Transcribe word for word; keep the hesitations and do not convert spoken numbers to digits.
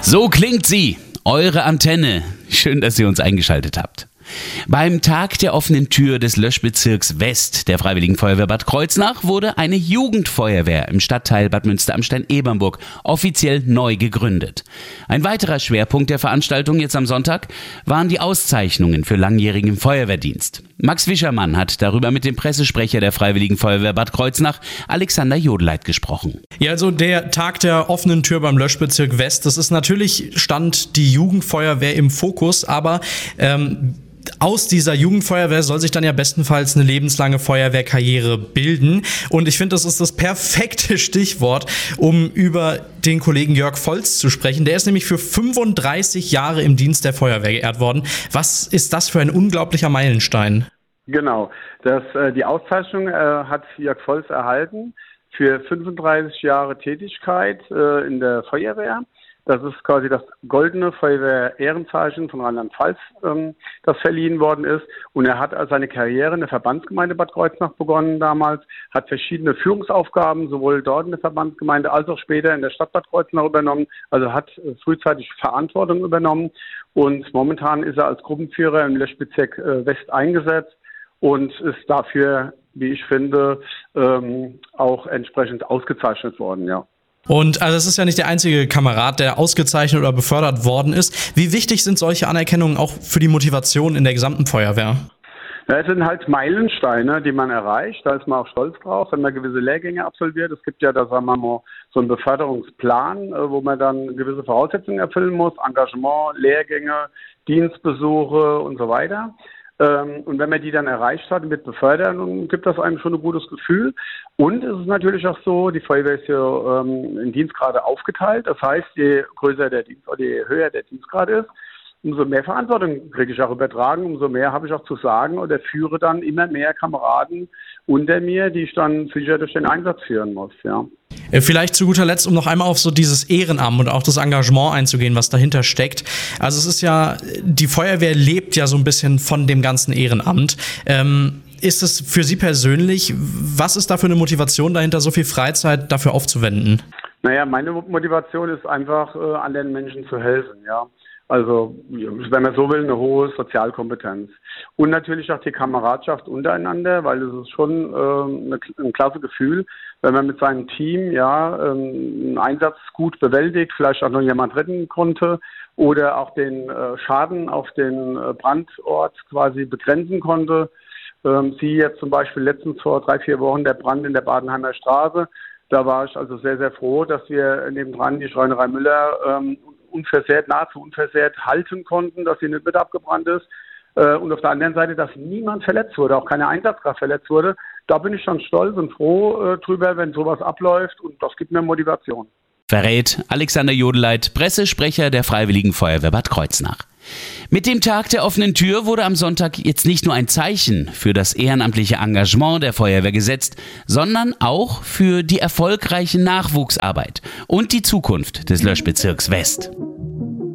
So klingt sie, eure Antenne. Schön, dass ihr uns eingeschaltet habt. Beim Tag der offenen Tür des Löschbezirks West der Freiwilligen Feuerwehr Bad Kreuznach wurde eine Jugendfeuerwehr im Stadtteil Bad Münster-Am-Stein-Ebernburg offiziell neu gegründet. Ein weiterer Schwerpunkt der Veranstaltung jetzt am Sonntag waren die Auszeichnungen für langjährigen Feuerwehrdienst. Max Wischermann hat darüber mit dem Pressesprecher der Freiwilligen Feuerwehr Bad Kreuznach, Alexander Jodeleit, gesprochen. Ja, also der Tag der offenen Tür beim Löschbezirk West, das ist natürlich, stand die Jugendfeuerwehr im Fokus, aber ähm, aus dieser Jugendfeuerwehr soll sich dann ja bestenfalls eine lebenslange Feuerwehrkarriere bilden. Und ich finde, das ist das perfekte Stichwort, um über den Kollegen Jörg Volz zu sprechen. Der ist nämlich für fünfunddreißig Jahre im Dienst der Feuerwehr geehrt worden. Was ist das für ein unglaublicher Meilenstein? Genau, das, äh, die Auszeichnung äh, hat Jörg Volz erhalten für fünfunddreißig Jahre Tätigkeit äh, in der Feuerwehr. Das ist quasi das goldene Feuerwehr-Ehrenzeichen von Rheinland-Pfalz, ähm, das verliehen worden ist. Und er hat seine Karriere in der Verbandsgemeinde Bad Kreuznach begonnen damals, hat verschiedene Führungsaufgaben sowohl dort in der Verbandsgemeinde als auch später in der Stadt Bad Kreuznach übernommen. Also hat äh, frühzeitig Verantwortung übernommen. Und momentan ist er als Gruppenführer im Löschbezirk äh, West eingesetzt und ist dafür, wie ich finde, ähm, auch entsprechend ausgezeichnet worden, ja. Und also es ist ja nicht der einzige Kamerad, der ausgezeichnet oder befördert worden ist. Wie wichtig sind solche Anerkennungen auch für die Motivation in der gesamten Feuerwehr? Ja, es sind halt Meilensteine, die man erreicht. Da ist man auch stolz drauf, wenn man gewisse Lehrgänge absolviert. Es gibt ja, da sagen wir mal, so einen Beförderungsplan, wo man dann gewisse Voraussetzungen erfüllen muss. Engagement, Lehrgänge, Dienstbesuche und so weiter. Und wenn man die dann erreicht hat mit Beförderung, gibt das einem schon ein gutes Gefühl. Und es ist natürlich auch so, die Feuerwehr ist ja ähm, in Dienstgrade aufgeteilt. Das heißt, je größer der Dienst oder je höher der Dienstgrad ist, umso mehr Verantwortung kriege ich auch übertragen, umso mehr habe ich auch zu sagen oder führe dann immer mehr Kameraden unter mir, die ich dann sicher durch den Einsatz führen muss, ja. Vielleicht zu guter Letzt, um noch einmal auf so dieses Ehrenamt und auch das Engagement einzugehen, was dahinter steckt. Also es ist ja, die Feuerwehr lebt ja so ein bisschen von dem ganzen Ehrenamt. Ähm, ist es für Sie persönlich, was ist da für eine Motivation dahinter, so viel Freizeit dafür aufzuwenden? Naja, meine Motivation ist einfach, äh, anderen Menschen zu helfen, ja. Also, wenn man so will, eine hohe Sozialkompetenz. Und natürlich auch die Kameradschaft untereinander, weil es ist schon äh, eine, ein klasse Gefühl, wenn man mit seinem Team ja ähm, einen Einsatz gut bewältigt, vielleicht auch noch jemand retten konnte oder auch den äh, Schaden auf den äh, Brandort quasi begrenzen konnte. Ähm, Sie jetzt zum Beispiel letztens vor drei, vier Wochen der Brand in der Badenheimer Straße. Da war ich also sehr, sehr froh, dass wir nebendran die Schreinerei Müller ähm, unversehrt, nahezu unversehrt halten konnten, dass sie nicht mit abgebrannt ist. Und auf der anderen Seite, dass niemand verletzt wurde, auch keine Einsatzkraft verletzt wurde. Da bin ich schon stolz und froh äh, drüber, wenn sowas abläuft, und das gibt mir Motivation. Verrät Alexander Jodeleit, Pressesprecher der Freiwilligen Feuerwehr Bad Kreuznach. Mit dem Tag der offenen Tür wurde am Sonntag jetzt nicht nur ein Zeichen für das ehrenamtliche Engagement der Feuerwehr gesetzt, sondern auch für die erfolgreiche Nachwuchsarbeit und die Zukunft des Löschbezirks West.